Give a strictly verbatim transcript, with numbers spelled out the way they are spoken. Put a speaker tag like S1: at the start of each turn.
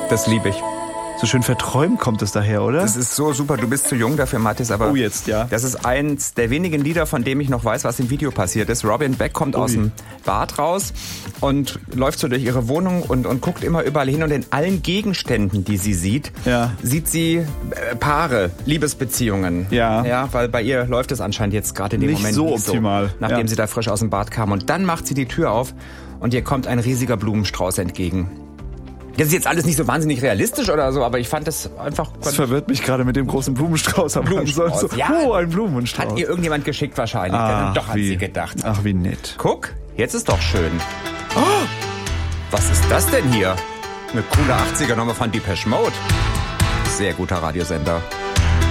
S1: Das liebe ich.
S2: So schön verträumt kommt es daher, oder?
S1: Das ist so super. Du bist zu jung dafür, Mathis, aber...
S2: Oh, jetzt, ja.
S1: Das ist eins der wenigen Lieder, von dem ich noch weiß, was im Video passiert ist. Robin Beck kommt Ui. aus dem Bad raus und läuft so durch ihre Wohnung und, und guckt immer überall hin. Und in allen Gegenständen, die sie sieht,
S2: ja.
S1: sieht sie äh, Paare, Liebesbeziehungen.
S2: Ja.
S1: Ja, weil bei ihr läuft es anscheinend jetzt gerade in dem
S2: nicht
S1: Moment
S2: so
S1: nicht
S2: optimal.
S1: so, nachdem
S2: ja.
S1: sie da frisch aus dem Bad kam. Und dann macht sie die Tür auf und ihr kommt ein riesiger Blumenstrauß entgegen. Das ist jetzt alles nicht so wahnsinnig realistisch oder so, aber ich fand das einfach...
S2: Das verwirrt mich gerade mit dem großen Blumenstrauß.
S1: Blumenstrauß,
S2: so,
S1: ja.
S2: Oh, ein Blumenstrauß.
S1: Hat ihr irgendjemand geschickt wahrscheinlich,
S2: ach,
S1: der dann doch an
S2: wie,
S1: sie gedacht hat.
S2: Ach, wie nett.
S1: Guck, jetzt ist doch schön. Oh, was ist das denn hier? Eine coole achtziger Nummer von Depeche Mode. Sehr guter Radiosender.